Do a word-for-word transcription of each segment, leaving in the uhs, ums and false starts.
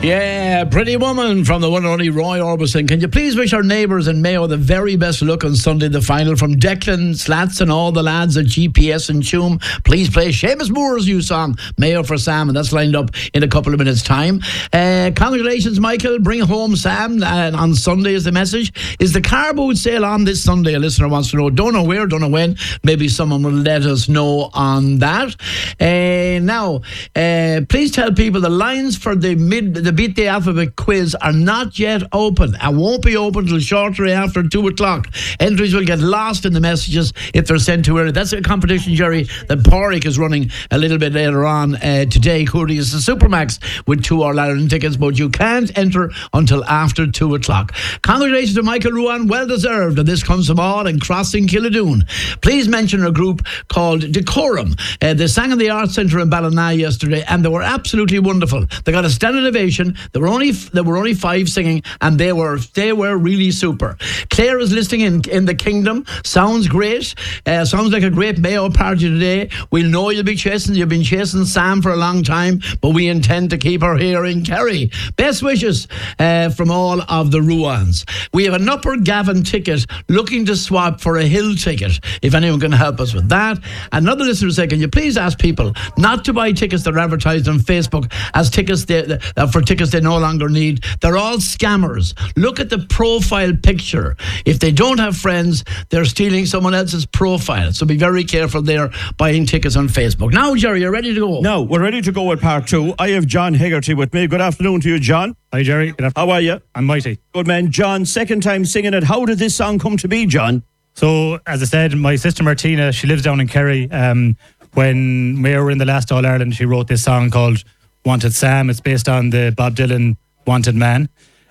Yeah, Pretty Woman from the one and only Roy Orbison. Can you please wish our neighbours in Mayo the very best luck on Sunday, the final? From Declan, Slats and all the lads at G P S and Tuam, please play Seamus Moore's new song, Mayo for Sam, and that's lined up in a couple of minutes' time. Uh, congratulations, Michael. Bring home Sam uh, on Sunday is the message. Is the car boot sale on this Sunday? A listener wants to know. Don't know where, don't know when. Maybe someone will let us know on that. Uh, now, uh, please tell people the lines for the mid... the Beat the Alphabet quiz are not yet open and won't be open till shortly after two o'clock. Entries will get lost in the messages if they're sent too early. That's a competition, Jerry, that Porrick is running a little bit later on uh, today. Cody is the Supermax with two All-Ireland tickets, but you can't enter until after two o'clock. Congratulations to Michael Ruan, well deserved, and this comes from all in Crossing Killadoon. Please mention a group called Decorum. Uh, they sang in the Arts Centre in Ballina yesterday, and they were absolutely wonderful. They got a standing ovation. There were only there were only five singing, and they were they were really super. Claire is listening in in the Kingdom. Sounds great. Uh, sounds like a great Mayo party today. We know you'll be chasing. You've been chasing Sam for a long time, but we intend to keep her here in Kerry. Best wishes uh, from all of the Ruans. We have an Upper Gavin ticket looking to swap for a Hill ticket. If anyone can help us with that. Another listener said, can you please ask people not to buy tickets that are advertised on Facebook as tickets they, uh, for tickets they no longer need. They're all scammers. Look at the profile picture. If they don't have friends, they're stealing someone else's profile. So be very careful there buying tickets on Facebook. Now, Jerry, you're ready to go? No, we're ready to go with part two. I have John Hegarty with me. Good afternoon to you, John. Hi, Jerry. Good afternoon. How are you? I'm mighty. Good man. John, second time singing it. How did this song come to be, John? So, as I said, my sister Martina, she lives down in Kerry. Um, when we were in the last All-Ireland, she wrote this song called Wanted Sam. It's based on the Bob Dylan Wanted Man.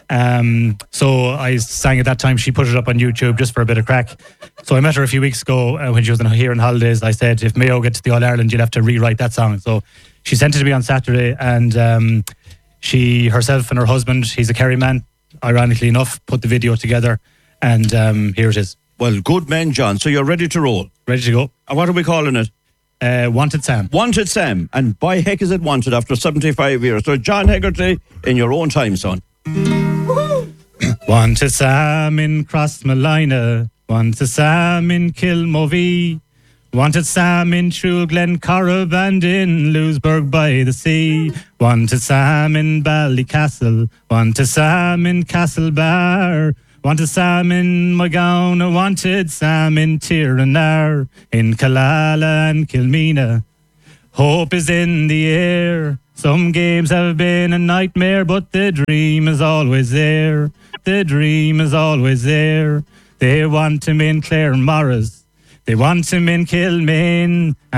Um, so I sang at that time. She put it up on YouTube just for a bit of crack. So I met her a few weeks ago uh, when she was in, here on holidays. I said, if Mayo gets to the All-Ireland, you'll have to rewrite that song. So she sent it to me on Saturday, and um, she herself and her husband, he's a Kerry man, ironically enough, put the video together, and um, here it is. Well, good man, John. So you're ready to roll? Ready to go. And what are we calling it? Uh, Wanted Sam. Wanted Sam. And by heck is it wanted after seventy-five years. So John Hegarty, in your own time, son. Wanted Sam in Crossmalina. Wanted Sam in Kilmovee. Wanted Sam in True Glen Corrib and in Louisburg by the sea. Wanted Sam in Ballycastle. Wanted Sam in Castlebar. Wanted Sam in Magona, wanted Sam in Tiranaar, in Killala and Kilmina. Hope is in the air. Some games have been a nightmare, but the dream is always there. The dream is always there. They want him in Claremorris. They want him in Kilmaine.